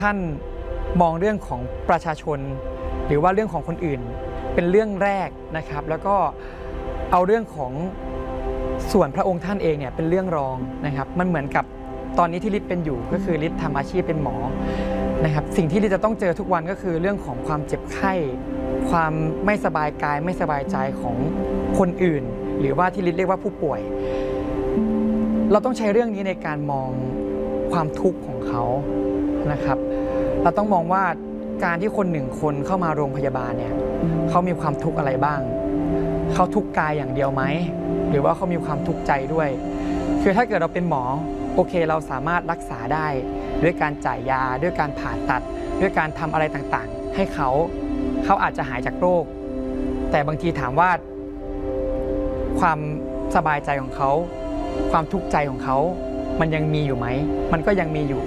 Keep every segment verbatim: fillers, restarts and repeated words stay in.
ท่านมองเรื่องของประชาชนหรือว่าเรื่องของคนอื่นเป็นเรื่องแรกนะครับแล้วก็เอาเรื่องของส่วนพระองค์ท่านเองเนี่ยเป็นเรื่องรองนะครับมันเหมือนกับตอนนี้ที่ฤทธิ์เป็นอยู่ก็คือฤทธิ์ทำอาชีพเป็นหมอนะครับสิ่งที่ฤทธิ์จะต้องเจอทุกวันก็คือเรื่องของความเจ็บไข้ความไม่สบายกายไม่สบายใจของคนอื่นหรือว่าที่ฤทธิ์เรียกว่าผู้ป่วยเราต้องใช้เรื่องนี้ในการมองความทุกข์ของเขานะครับเราต้องมองว่าการที่คนหนึ่งคนเข้ามาโรงพยาบาลเนี่ยเขามีความทุกข์อะไรบ้างเขาทุกข์กายอย่างเดียวไหมหรือว่าเขามีความทุกข์ใจด้วยคือถ้าเกิดเราเป็นหมอโอเคเราสามารถรักษาได้ด้วยการจ่ายยาด้วยการผ่าตัดด้วยการทำอะไรต่างๆให้เขาเขาอาจจะหายจากโรคแต่บางทีถามว่าความสบายใจของเขาความทุกข์ใจของเขามันยังมีอยู่ไหมมันก็ยังมีอยู่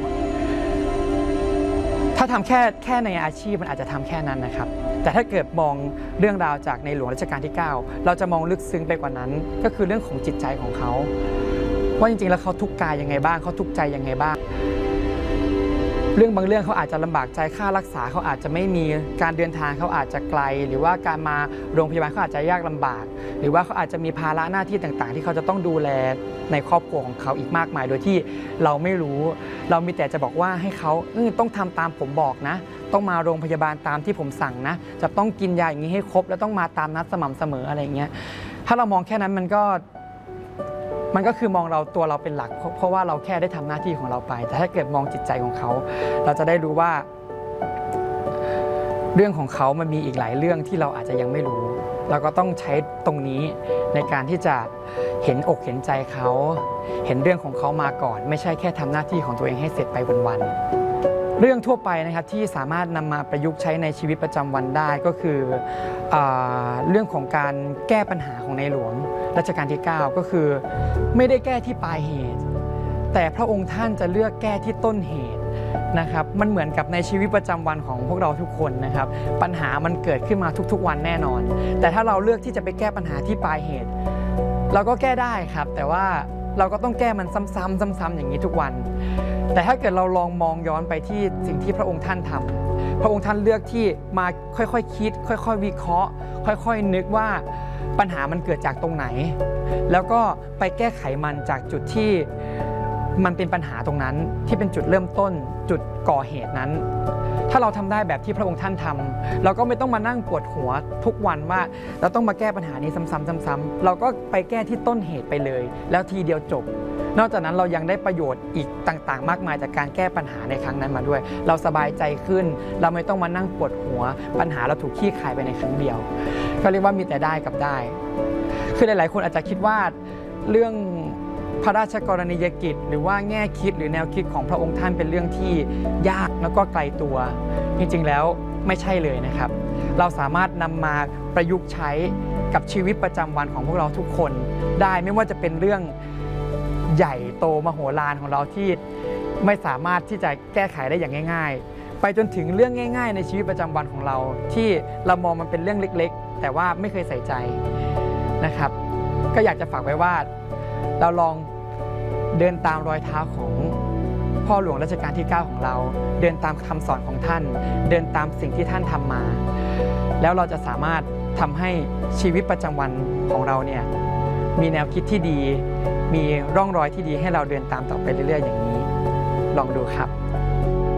ถ้าทำแค่แค่ในอาชีพมันอาจจะทำแค่นั้นนะครับแต่ถ้าเกิดมองเรื่องราวจากในหลวงรัชกาลที่เก้าเราจะมองลึกซึ้งไปกว่านั้นก็คือเรื่องของจิตใจของเขาว่าจริงๆแล้วเขาทุกข์กายยังไงบ้างเขาทุกข์ใจยังไงบ้างเรื่องบางเรื่องเขาอาจจะลำบากใจค่ารักษาเขาอาจจะไม่มีการเดินทางเขาอาจจะไกลหรือว่าการมาโรงพยาบาลเขาอาจจะยากลำบากหรือว่าเขาอาจจะมีภาระหน้าที่ต่างๆที่เขาจะต้องดูแลในครอบครัวของเขาอีกมากมายโดยที่เราไม่รู้เรามีแต่จะบอกว่าให้เขาต้องทำตามผมบอกนะต้องมาโรงพยาบาลตามที่ผมสั่งนะจะต้องกินยาอย่างนี้ให้ครบแล้วต้องมาตามนัดสม่ำเสมออะไรอย่างเงี้ยถ้าเรามองแค่นั้นมันก็มันก็คือมองเราตัวเราเป็นหลักเพราะว่าเราแค่ได้ทำหน้าที่ของเราไปแต่ถ้าเกิดมองจิตใจของเขาเราจะได้รู้ว่าเรื่องของเขามันมีอีกหลายเรื่องที่เราอาจจะยังไม่รู้เราก็ต้องใช้ตรงนี้ในการที่จะเห็นอกเห็นใจเขาเห็นเรื่องของเขามาก่อนไม่ใช่แค่ทำหน้าที่ของตัวเองให้เสร็จไปวันๆเรื่องทั่วไปนะครับที่สามารถนำมาประยุกต์ใช้ในชีวิตประจำวันได้ก็คือเรื่องของการแก้ปัญหาของในหลวงรัชกาลที่เก้าก็คือไม่ได้แก้ที่ปลายเหตุแต่พระองค์ท่านจะเลือกแก้ที่ต้นเหตุนะครับมันเหมือนกับในชีวิตประจำวันของพวกเราทุกคนนะครับปัญหามันเกิดขึ้นมาทุกๆวันแน่นอนแต่ถ้าเราเลือกที่จะไปแก้ปัญหาที่ปลายเหตุเราก็แก้ได้ครับแต่ว่าเราก็ต้องแก้มันซ้ำๆซ้ำๆอย่างนี้ทุกวันแต่ถ้าเกิดเราลองมองย้อนไปที่สิ่งที่พระองค์ท่านทำพระองค์ท่านเลือกที่มาค่อยๆ ค, คิดค่อยๆวิเคราะห์ค่อยๆนึกว่าปัญหามันเกิดจากตรงไหนแล้วก็ไปแก้ไขมันจากจุดที่มันเป็นปัญหาตรงนั้นที่เป็นจุดเริ่มต้นจุดก่อเหตุนั้นถ้าเราทำได้แบบที่พระองค์ท่านทำเราก็ไม่ต้องมานั่งปวดหัวทุกวันว่าเราต้องมาแก้ปัญหานี้ซ้ำๆๆๆเราก็ไปแก้ที่ต้นเหตุไปเลยแล้วทีเดียวจบนอกจากนั้นเรายังได้ประโยชน์อีกต่างๆมากมายจากการแก้ปัญหาในครั้งนั้นมาด้วยเราสบายใจขึ้นเราไม่ต้องมานั่งปวดหัวปัญหาเราถูกคลี่คลายไปในครั้งเดียวก็เรียกว่ามีแต่ได้กับได้คือหลายๆคนอาจจะคิดว่าเรื่องพระราชกรณียกิจหรือว่าแง่คิดหรือแนวคิดของพระองค์ท่านเป็นเรื่องที่ยากแล้วก็ไกลตัวจริงๆแล้วไม่ใช่เลยนะครับเราสามารถนำมาประยุกต์ใช้กับชีวิตประจำวันของพวกเราทุกคนได้ไม่ว่าจะเป็นเรื่องใหญ่โตมโหฬารของเราที่ไม่สามารถที่จะแก้ไขได้อย่างง่ายๆไปจนถึงเรื่องง่ายๆในชีวิตประจำวันของเราที่เรามองมันเป็นเรื่องเล็กๆแต่ว่าไม่เคยใส่ใจนะครับก็อยากจะฝากไว้ว่าเราลองเดินตามรอยเท้าของพ่อหลวงรัชกาลที่เก้าของเราเดินตามคำสอนของท่านเดินตามสิ่งที่ท่านทำมาแล้วเราจะสามารถทำให้ชีวิตประจำวันของเราเนี่ยมีแนวคิดที่ดีมีร่องรอยที่ดีให้เราเดินตามต่อไปเรื่อยๆอย่างนี้ลองดูครับ